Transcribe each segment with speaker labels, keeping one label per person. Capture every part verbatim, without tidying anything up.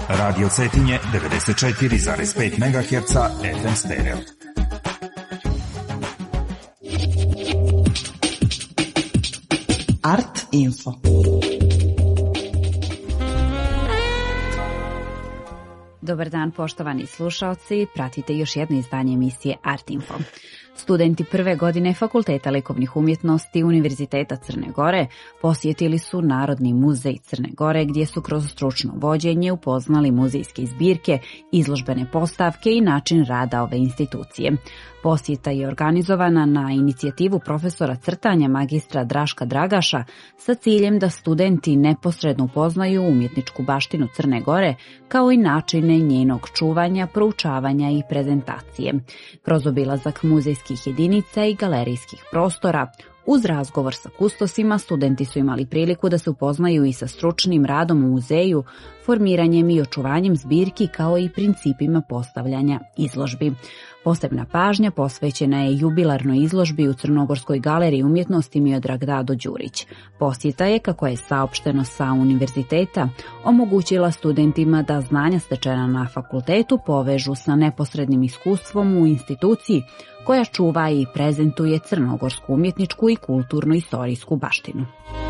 Speaker 1: Radio Cetinje devedeset četiri zarez pet megaherca F M stereo.
Speaker 2: Art Info.
Speaker 3: Dobar dan, poštovani slušaoci, pratite još jedno izdanje emisije Art Info. Studenti prve godine Fakulteta likovnih umjetnosti Univerziteta Crne Gore posjetili su Narodni muzej Crne Gore, gdje su kroz stručno vođenje upoznali muzejske zbirke, izložbene postavke i način rada ove institucije. Posjeta je organizovana na inicijativu profesora crtanja magistra Draška Dragaša sa ciljem da studenti neposredno upoznaju umjetničku baštinu Crne Gore, kao i načine njenog čuvanja, proučavanja i prezentacije. Kroz obilazak muzejskih jedinica i galerijskih prostora, uz razgovor sa kustosima, studenti su imali priliku da se upoznaju i sa stručnim radom u muzeju, formiranjem i očuvanjem zbirki, kao i principima postavljanja izložbi. Posebna pažnja posvećena je jubilarnoj izložbi u Crnogorskoj galeriji umjetnosti Miodrag Dado Đurić. Posjeta je, kako je saopšteno sa univerziteta, omogućila studentima da znanja stečena na fakultetu povežu sa neposrednim iskustvom u instituciji koja čuva i prezentuje crnogorsku umjetničku i kulturno-istorijsku baštinu.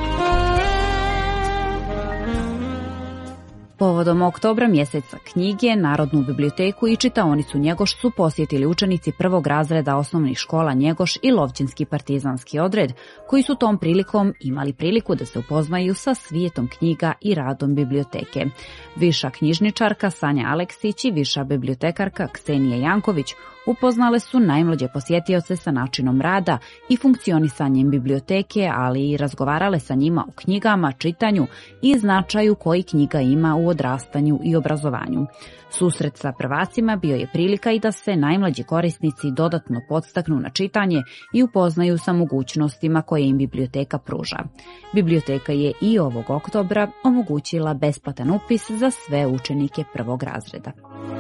Speaker 3: Povodom oktobra, mjeseca knjige, Narodnu biblioteku i čitaonicu Njegoš su posjetili učenici prvog razreda osnovnih škola Njegoš i Lovćenski partizanski odred, koji su tom prilikom imali priliku da se upoznaju sa svijetom knjiga i radom biblioteke. Viša knjižničarka Sanja Aleksić i viša bibliotekarka Ksenija Janković upoznale su najmlađe posjetioce sa načinom rada i funkcionisanjem biblioteke, ali i razgovarale sa njima o knjigama, čitanju i značaju koji knjiga ima u odrastanju i obrazovanju. Susret sa prvacima bio je prilika i da se najmlađi korisnici dodatno podstaknu na čitanje i upoznaju sa mogućnostima koje im biblioteka pruža. Biblioteka je i ovog oktobra omogućila besplatan upis za sve učenike prvog razreda.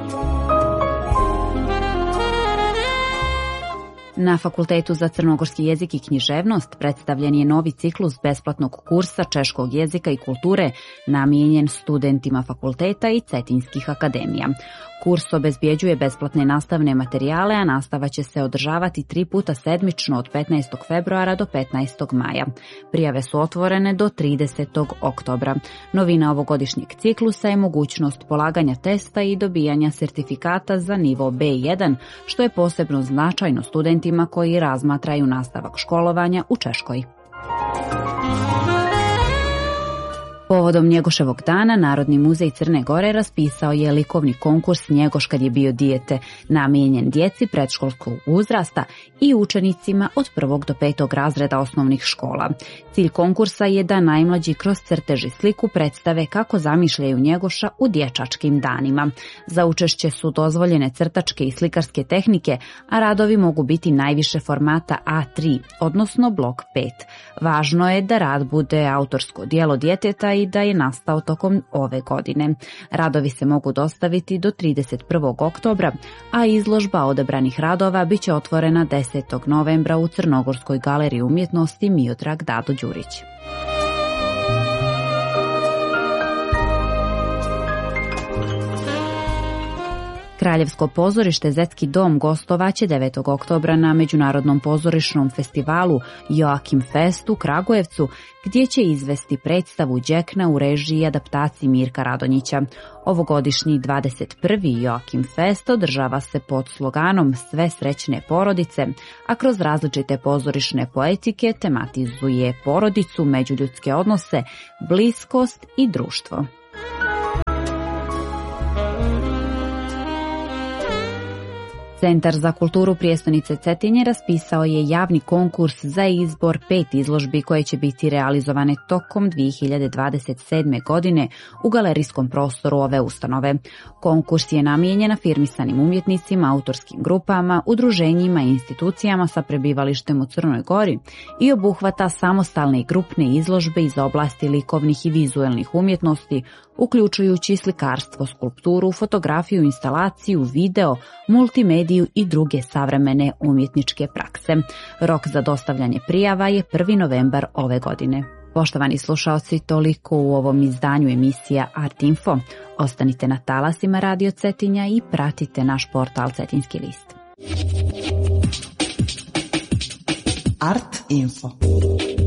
Speaker 3: Na Fakultetu za crnogorski jezik i književnost predstavljen je novi ciklus besplatnog kursa češkog jezika i kulture namijenjen studentima fakulteta i cetinskih akademija. Kurs obezbjeđuje besplatne nastavne materijale, a nastava će se održavati tri puta sedmično od petnaestog februara do petnaestog maja. Prijave su otvorene do tridesetog oktobra. Novina ovogodišnjeg ciklusa je mogućnost polaganja testa i dobijanja sertifikata za nivo B jedan, što je posebno značajno studentima koji razmatraju nastavak školovanja u Češkoj. Povodom Njegoševog dana, Narodni muzej Crne Gore raspisao je likovni konkurs Njegoš kad je bio dijete, namijenjen djeci predškolskog uzrasta i učenicima od prvog do petog razreda osnovnih škola. Cilj konkursa je da najmlađi kroz crtež i sliku predstave kako zamišljaju Njegoša u dječačkim danima. Za učešće su dozvoljene crtačke i slikarske tehnike, a radovi mogu biti najviše formata A tri, odnosno blok pet. Važno je da rad bude autorsko djelo djeteta i da je nastao tokom ove godine. Radovi se mogu dostaviti do trideset prvog oktobra, a izložba odabranih radova bit će otvorena desetog novembra u Crnogorskoj galeriji umjetnosti Miodrag Dado Đurić. Kraljevsko pozorište Zetski dom gostovaće devetog oktobra na Međunarodnom pozorišnom festivalu Joakim Fest u Kragujevcu, gdje će izvesti predstavu Đekna u režiji i adaptaciji Mirka Radonjića. Ovogodišnji dvadeset prvi Joakim Fest održava se pod sloganom Sve srećne porodice, a kroz različite pozorišne poetike tematizuje porodicu, međuljudske odnose, bliskost i društvo. Centar za kulturu prijestolnice Cetinje raspisao je javni konkurs za izbor pet izložbi koje će biti realizovane tokom dvije hiljade dvadeset sedme. godine u galerijskom prostoru ove ustanove. Konkurs je namijenjen afirmisanim umjetnicima, autorskim grupama, udruženjima i institucijama sa prebivalištem u Crnoj Gori i obuhvata samostalne i grupne izložbe iz oblasti likovnih i vizuelnih umjetnosti, uključujući slikarstvo, skulpturu, fotografiju, instalaciju, video, multimediju i druge savremene umjetničke prakse. Rok za dostavljanje prijava je prvi novembar ove godine. Poštovani slušaoci, toliko u ovom izdanju emisija Art Info. Ostanite na talasima Radio Cetinja i pratite naš portal Cetinski list.
Speaker 2: Art Info.